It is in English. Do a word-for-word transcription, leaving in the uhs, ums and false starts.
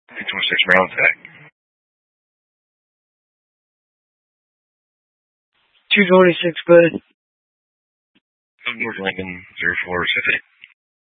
twenty-six Maryland Tech. two twenty-six, good. North Lincoln, zero four six eight.